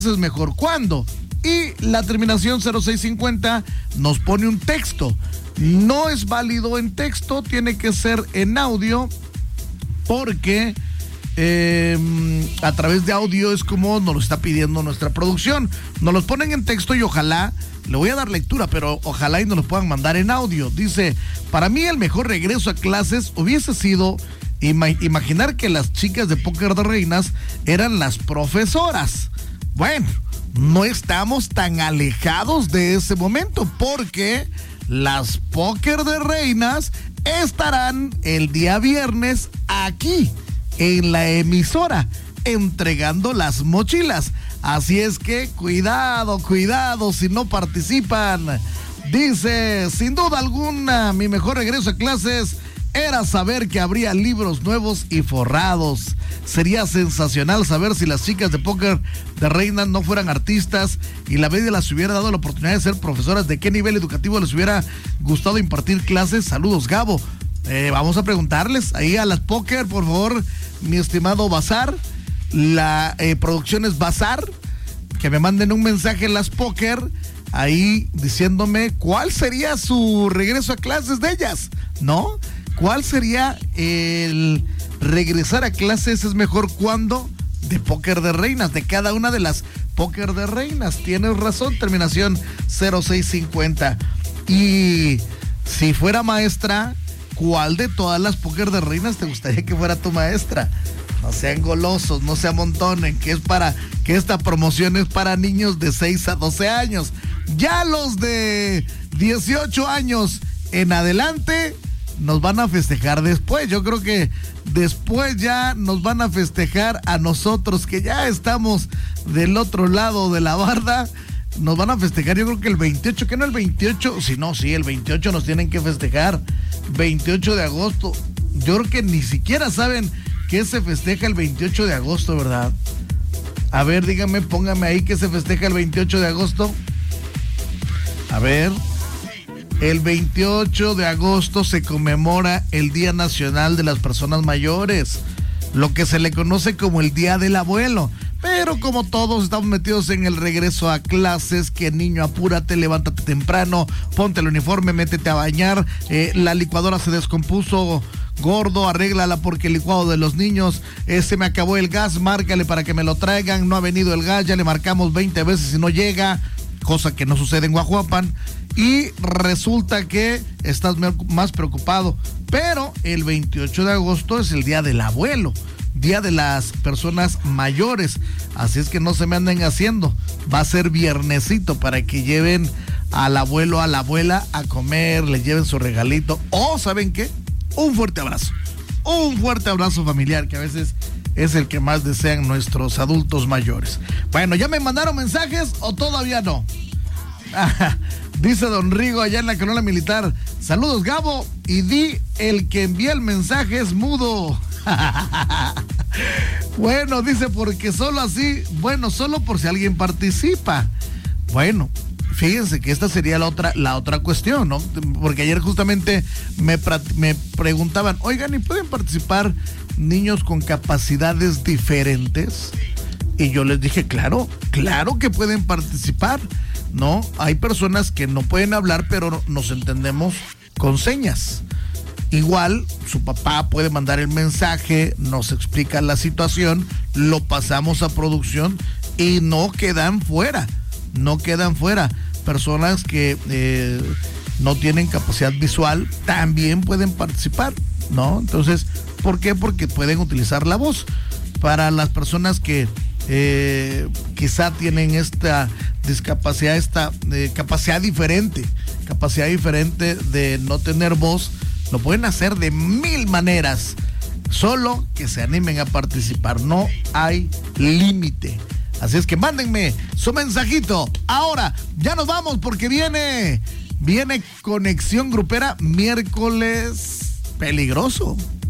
es mejor cuando. Y la terminación 0650 nos pone un texto. No es válido en texto, tiene que ser en audio, porque a través de audio es como nos lo está pidiendo nuestra producción. Nos los ponen en texto y ojalá, le voy a dar lectura, pero ojalá y nos lo puedan mandar en audio. Dice, para mí el mejor regreso a clases hubiese sido imaginar que las chicas de Póker de Reinas eran las profesoras. Bueno, no estamos tan alejados de ese momento, porque las Póker de Reinas estarán el día viernes aquí en la emisora entregando las mochilas. Así es que cuidado si no participan. Dice, sin duda alguna, mi mejor regreso a clases era saber que habría libros nuevos y forrados. Sería sensacional saber si las chicas de Póker de Reinas no fueran artistas y la media las hubiera dado la oportunidad de ser profesoras. ¿De qué nivel educativo les hubiera gustado impartir clases? Saludos, Gabo. Vamos a preguntarles ahí a las Póker, por favor, mi estimado Bazar. La producción es Bazar, que me manden un mensaje en las Póker ahí diciéndome cuál sería su regreso a clases de ellas, ¿no? ¿Cuál sería el regresar a clases es mejor cuando de Póker de Reinas, de cada una de las Póker de Reinas? Tienes razón, terminación 0650. Y si fuera maestra, ¿cuál de todas las Póker de Reinas te gustaría que fuera tu maestra? No sean golosos, no se amontonen, que esta promoción es para niños de 6 a 12 años. Ya los de 18 años en adelante nos van a festejar después. Yo creo que después ya nos van a festejar a nosotros, que ya estamos del otro lado de la barda. Nos van a festejar, yo creo que el 28, ¿qué no el 28? Sí, el 28 nos tienen que festejar. 28 de agosto. Yo creo que ni siquiera saben que se festeja el 28 de agosto, ¿verdad? A ver, díganme, póngame ahí que se festeja el 28 de agosto. A ver, el 28 de agosto se conmemora el Día Nacional de las Personas Mayores, lo que se le conoce como el Día del Abuelo. Pero como todos estamos metidos en el regreso a clases, que niño, apúrate, levántate temprano, ponte el uniforme, métete a bañar, la licuadora se descompuso, gordo, arréglala porque el licuado de los niños, se me acabó el gas, márcale para que me lo traigan, no ha venido el gas, ya le marcamos 20 veces y no llega, cosa que no sucede en Guajuapan, y resulta que estás más preocupado. Pero el 28 de agosto es el Día del Abuelo, Día de las Personas Mayores, así es que no se me anden haciendo, va a ser viernesito para que lleven al abuelo, a la abuela a comer, le lleven su regalito, o ¿saben qué? Un fuerte abrazo familiar, que a veces es el que más desean nuestros adultos mayores. Bueno, ¿ya me mandaron mensajes o todavía no? Dice Don Rigo allá en la Colonia Militar, saludos Gabo, y di el que envía el mensaje es mudo. Bueno, dice, porque solo así, solo por si alguien participa. Bueno, fíjense que esta sería la otra cuestión, ¿no? Porque ayer justamente me preguntaban, oigan, ¿y pueden participar niños con capacidades diferentes? Y yo les dije, claro que pueden participar, ¿no? Hay personas que no pueden hablar, pero nos entendemos con señas. Igual, su papá puede mandar el mensaje, nos explica la situación, lo pasamos a producción y no quedan fuera. Personas que no tienen capacidad visual también pueden participar, ¿no? Entonces, ¿por qué? Porque pueden utilizar la voz. Para las personas que quizá tienen esta discapacidad, capacidad diferente de no tener voz, lo pueden hacer de 1000 maneras, solo que se animen a participar, no hay límite. Así es que mándenme su mensajito. Ahora, ya nos vamos porque viene Conexión Grupera, miércoles peligroso.